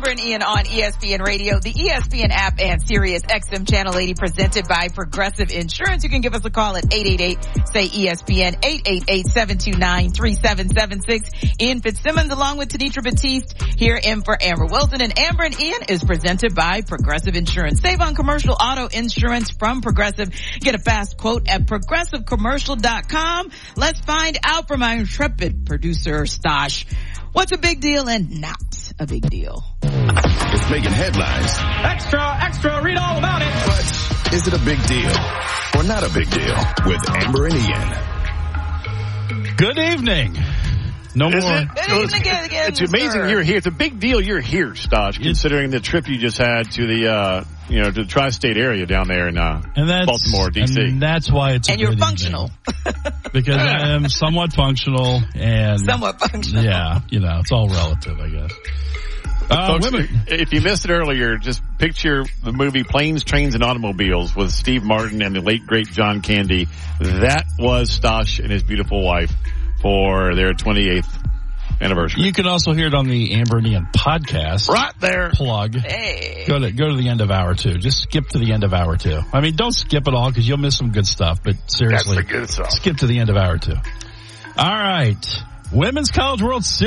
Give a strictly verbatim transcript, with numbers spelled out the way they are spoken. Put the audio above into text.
Amber and Ian on E S P N Radio, the E S P N app, and Sirius X M Channel eighty, presented by Progressive Insurance. You can give us a call at eight eight eight, say E S P N, eight eight eight, seven two nine, three seven seven six. Ian Fitzsimmons along with Tanitra Batiste here in for Amber Wilson. And Amber and Ian is presented by Progressive Insurance. Save on commercial auto insurance from Progressive. Get a fast quote at progressive commercial dot com. Let's find out from our intrepid producer, Stosh, what's a big deal and not a big deal. It's making headlines. Extra, extra, read all about it. But is it a big deal or not a big deal with Amber and Ian? Good evening. No Is more. it? Good evening again, again, It's amazing sir. you're here. It's a big deal you're here, Stosh, considering the trip you just had to the, uh, you know, to the tri-state area down there in, uh, And that's, Baltimore, D C. And that's why it's a And you're good functional. evening. Because I am somewhat functional and. Somewhat functional. Yeah, you know, it's all relative, I guess. Uh, Folks, women. if you missed it earlier, just picture the movie Planes, Trains, and Automobiles with Steve Martin and the late, great John Candy. That was Stosh and his beautiful wife for their twenty-eighth anniversary. You can also hear it on the Amber and Ian podcast. Right there. Plug. Hey. Go to go to the end of hour two. Just skip to the end of hour two. I mean, don't skip it all because you'll miss some good stuff. But seriously, That's the good stuff. skip to the end of hour two. All right, Women's College World Series.